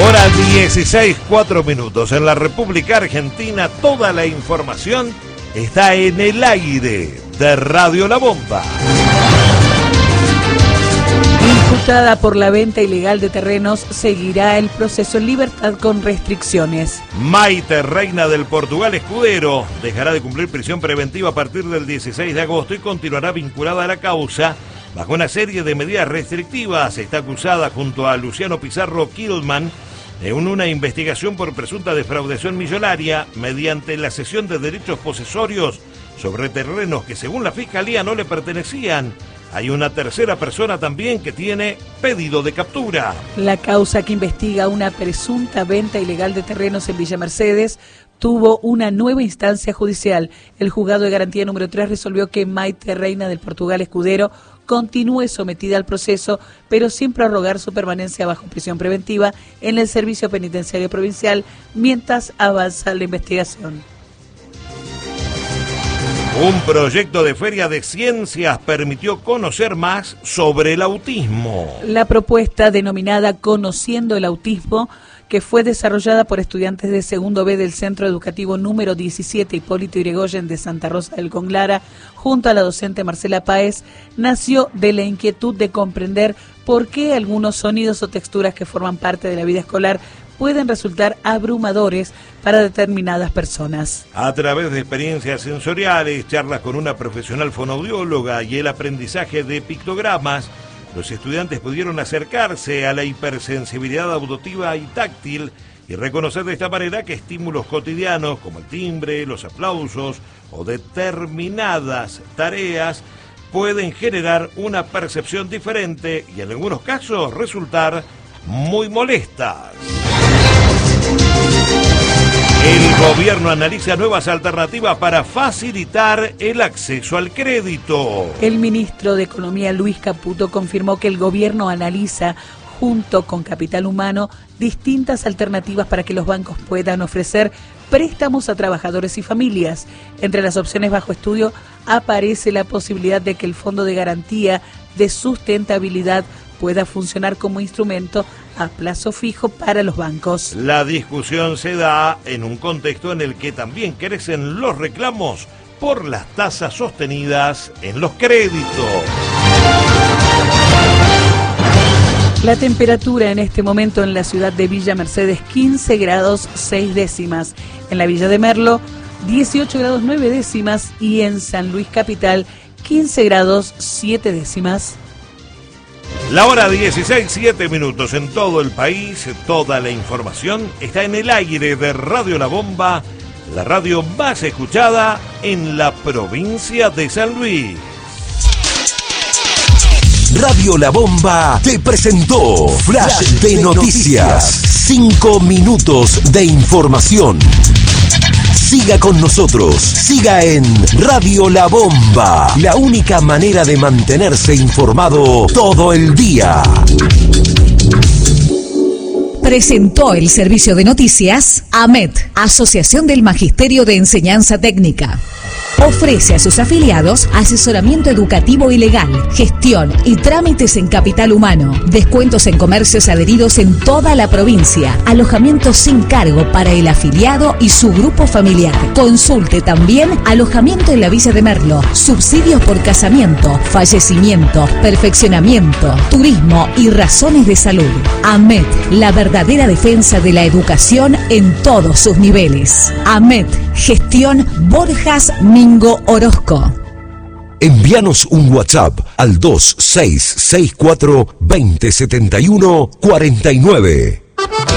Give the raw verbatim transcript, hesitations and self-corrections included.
Hora dieciséis, cuatro minutos. En la República Argentina, toda la información está en el aire de Radio La Bomba. Imputada por la venta ilegal de terrenos, seguirá el proceso en libertad con restricciones. Maite Reina del Portugal Escudero dejará de cumplir prisión preventiva a partir del dieciséis de agosto y continuará vinculada a la causa bajo una serie de medidas restrictivas. Está acusada junto a Luciano Pizarro Killman en una investigación por presunta defraudación millonaria mediante la cesión de derechos posesorios sobre terrenos que según la Fiscalía no le pertenecían. Hay una tercera persona también que tiene pedido de captura. La causa que investiga una presunta venta ilegal de terrenos en Villa Mercedes tuvo una nueva instancia judicial. El juzgado de garantía número tres resolvió que Maite Reina del Portugal Escudero continúe sometida al proceso, pero sin prorrogar su permanencia bajo prisión preventiva en el Servicio Penitenciario Provincial mientras avanza la investigación. Un proyecto de feria de ciencias permitió conocer más sobre el autismo. La propuesta denominada Conociendo el Autismo, que fue desarrollada por estudiantes de segundo B del Centro Educativo número diecisiete Hipólito Yrigoyen de Santa Rosa del Conglara, junto a la docente Marcela Páez, nació de la inquietud de comprender por qué algunos sonidos o texturas que forman parte de la vida escolar pueden resultar abrumadores para determinadas personas. A través de experiencias sensoriales, charlas con una profesional fonoaudióloga y el aprendizaje de pictogramas, los estudiantes pudieron acercarse a la hipersensibilidad auditiva y táctil y reconocer de esta manera que estímulos cotidianos como el timbre, los aplausos o determinadas tareas pueden generar una percepción diferente y en algunos casos resultar muy molestas. El gobierno analiza nuevas alternativas para facilitar el acceso al crédito. El ministro de Economía, Luis Caputo, confirmó que el gobierno analiza, junto con Capital Humano, distintas alternativas para que los bancos puedan ofrecer préstamos a trabajadores y familias. Entre las opciones bajo estudio aparece la posibilidad de que el Fondo de Garantía de Sustentabilidad pueda funcionar como instrumento a plazo fijo para los bancos. La discusión se da en un contexto en el que también crecen los reclamos por las tasas sostenidas en los créditos. La temperatura en este momento en la ciudad de Villa Mercedes, quince grados seis décimas. En la Villa de Merlo, dieciocho grados nueve décimas. Y en San Luis Capital, quince grados siete décimas. La hora dieciséis, siete minutos en todo el país. Toda la información está en el aire de Radio La Bomba, la radio más escuchada en la provincia de San Luis. Radio La Bomba te presentó Flash de Noticias. Cinco minutos de información. Siga con nosotros, siga en Radio La Bomba, la única manera de mantenerse informado todo el día. Presentó el servicio de noticias AMET, Asociación del Magisterio de Enseñanza Técnica. Ofrece a sus afiliados asesoramiento educativo y legal, gestión y trámites en capital humano, descuentos en comercios adheridos en toda la provincia, alojamiento sin cargo para el afiliado y su grupo familiar. Consulte también alojamiento en la Villa de Merlo, subsidios por casamiento, fallecimiento, perfeccionamiento, turismo y razones de salud. AMET, la verdadera defensa de la educación en todos sus niveles. AMET, gestión Borjas Mingo Orozco. Envíanos un WhatsApp al dos seis seis cuatro, dos cero siete uno, cuatro nueve.